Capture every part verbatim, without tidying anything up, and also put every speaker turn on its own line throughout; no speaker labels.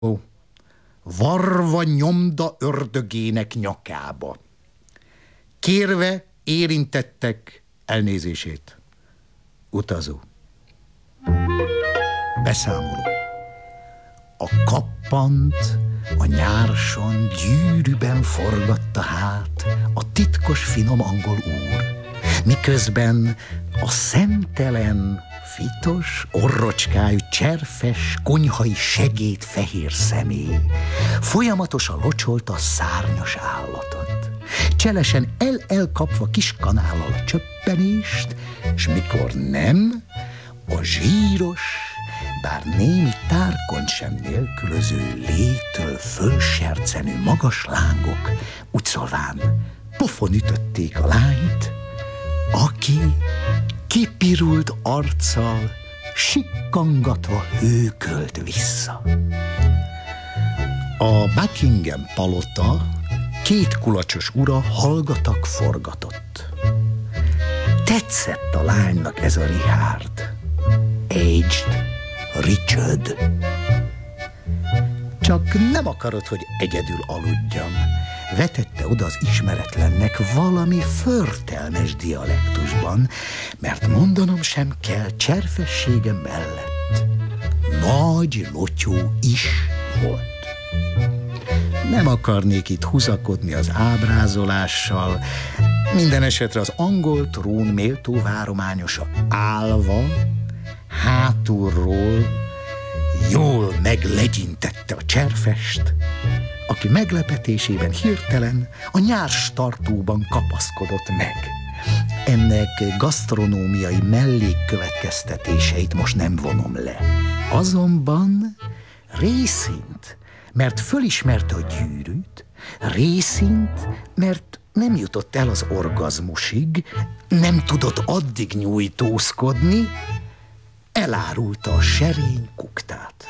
varva nyomda ördögének nyakába, kérve érintettek elnézését. Utazó. Beszámoló. A kappant a nyárson gyűrűben forgatta hát a titkos finom angol úr, miközben a szemtelen, fitos, orrocskájú, cserfes, konyhai segéd fehér személy folyamatosan locsolta a szárnyas állatot, cselesen el-elkapva kis kanállal a csöppenést, s mikor nem, a zsíros, bár némi tárkont sem nélkülöző létől fölsercenő magas lángok úgy szólván pofon ütötték a lányt, aki kipirult arccal sikkangatva hőkölt vissza. A Buckingham palota két kulacsos ura hallgatak forgatott. Tetszett a lánynak ez a Richard, aged Richard. Csak nem akarod, hogy egyedül aludjam, vetette oda az ismeretlennek valami förtelmes dialektusban, mert mondanom sem kell cserfessége mellett. Nagy lotyó is volt. Nem akarnék itt húzakodni az ábrázolással, minden esetre az angol trón méltó várományosa állva, hátulról jól meglegyintette a cserfest, aki meglepetésében hirtelen a nyárstartóban kapaszkodott meg. Ennek gasztronómiai mellékkövetkeztetéseit most nem vonom le. Azonban részint, mert fölismerte a gyűrűt, részint, mert nem jutott el az orgazmusig, nem tudott addig nyújtózkodni, elárulta a serény kuktát.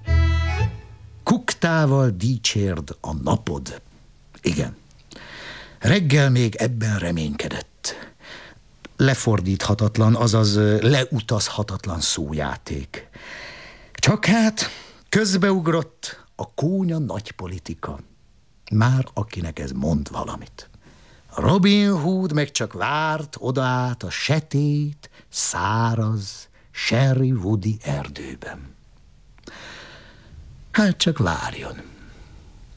Kuktával dicsérd a napod. Igen. Reggel még ebben reménykedett. Lefordíthatatlan, azaz leutazhatatlan szójáték. Csak hát közbeugrott a kónya nagypolitika. Már akinek ez mond valamit. Robin Hood meg csak várt oda át a setét, száraz, Sherwoodi erdőben. Hát csak várjon.